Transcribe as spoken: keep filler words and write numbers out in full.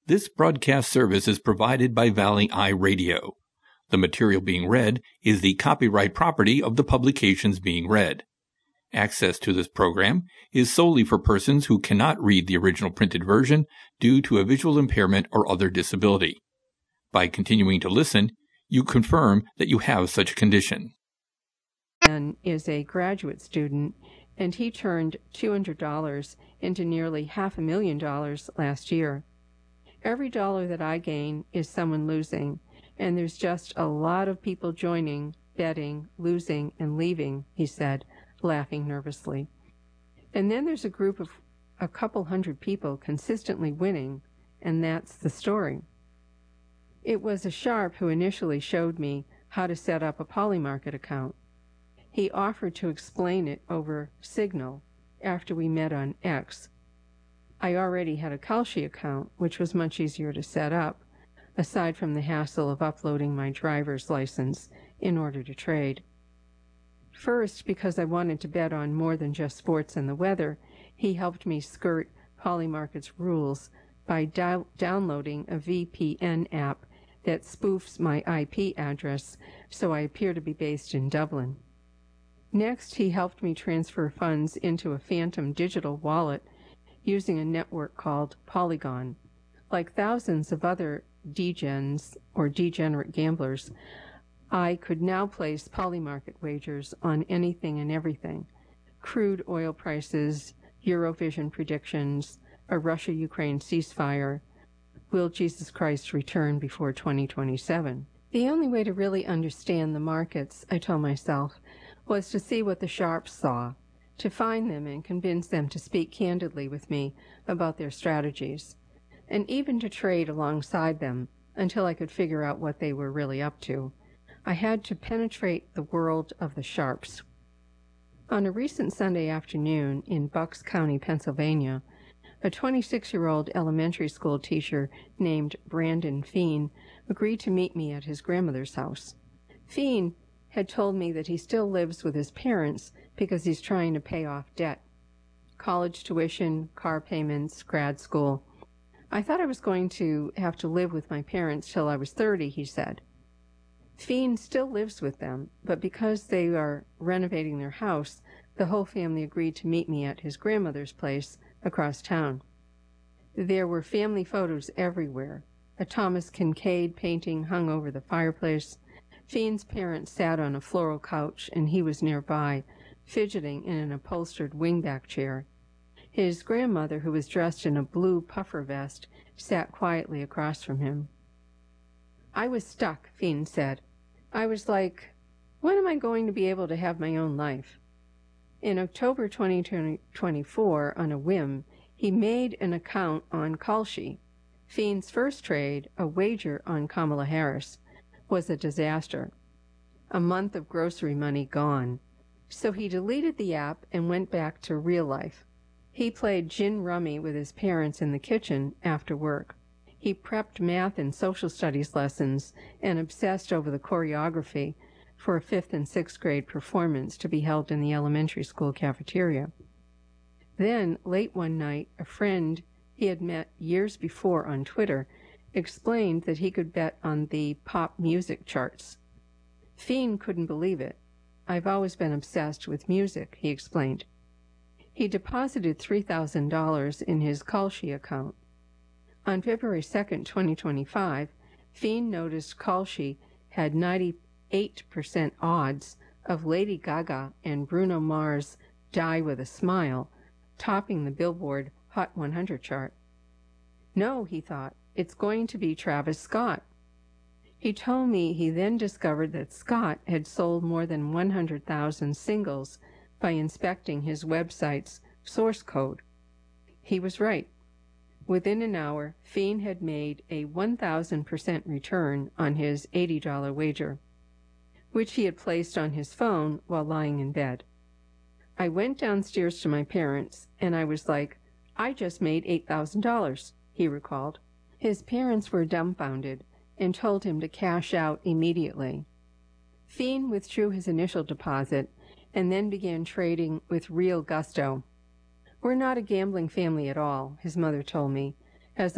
This broadcast service is provided by Valley Eye Radio. The material being read is the copyright property of the publications being read. Access to this program is solely for persons who cannot read the original printed version due to a visual impairment or other disability. By continuing to listen, you confirm that you have such a condition. Ben is a graduate student, and he turned two hundred dollars into nearly half a million dollars last year. Every dollar that I gain is someone losing, and there's just a lot of people joining, betting, losing, and leaving, he said, laughing nervously. And then there's a group of a couple hundred people consistently winning, and that's the story. It was a sharp who initially showed me how to set up a Polymarket account. He offered to explain it over Signal after we met on X. I already had a Kalshi account, which was much easier to set up, aside from the hassle of uploading my driver's license in order to trade. First, because I wanted to bet on more than just sports and the weather, he helped me skirt Polymarket's rules by do- downloading a V P N app that spoofs my I P address so I appear to be based in Dublin. Next, he helped me transfer funds into a phantom digital wallet using a network called Polygon. Like thousands of other degens or degenerate gamblers, I could now place Polymarket wagers on anything and everything: crude oil prices, Eurovision predictions, a Russia-Ukraine ceasefire, will Jesus Christ return before twenty twenty-seven? The only way to really understand the markets, I told myself, was to see what the sharps saw, to find them and convince them to speak candidly with me about their strategies, and even to trade alongside them until I could figure out what they were really up to. I had to penetrate the world of the sharps. On a recent Sunday afternoon in Bucks County, Pennsylvania, a twenty-six-year-old elementary school teacher named Brandon Feen agreed to meet me at his grandmother's house. Feen had told me that he still lives with his parents because he's trying to pay off debt. College tuition, car payments, grad school. I thought I was going to have to live with my parents till I was thirty, he said. Feen still lives with them, but because they are renovating their house, the whole family agreed to meet me at his grandmother's place across town. There were family photos everywhere. A Thomas Kincaid painting hung over the fireplace. Feen's parents sat on a floral couch, and he was nearby, fidgeting in an upholstered wingback chair. His grandmother, who was dressed in a blue puffer vest, sat quietly across from him. I was stuck, Feen said. I was like, when am I going to be able to have my own life? In October twenty twenty-four, on a whim, he made an account on Kalshi. Feen's first trade, a wager on Kamala Harris, was a disaster. A month of grocery money gone. So he deleted the app and went back to real life. He played gin rummy with his parents in the kitchen after work. He prepped math and social studies lessons and obsessed over the choreography for a fifth and sixth grade performance to be held in the elementary school cafeteria. Then, late one night, a friend he had met years before on Twitter explained that he could bet on the pop music charts. Feen couldn't believe it. I've always been obsessed with music, he explained. He deposited three thousand dollars in his Kalshi account. On February second, twenty twenty-five, Feen noticed Kalshi had ninety-eight percent odds of Lady Gaga and Bruno Mars' Die with a Smile topping the Billboard Hot one hundred chart. No, he thought, it's going to be Travis Scott. He told me he then discovered that Scott had sold more than one hundred thousand singles by inspecting his website's source code. He was right. Within an hour, Feen had made a one thousand percent return on his eighty dollar wager, which he had placed on his phone while lying in bed. I went downstairs to my parents, and I was like, I just made eight thousand dollars, he recalled. His parents were dumbfounded and told him to cash out immediately. Feen withdrew his initial deposit and then began trading with real gusto. We're not a gambling family at all, his mother told me.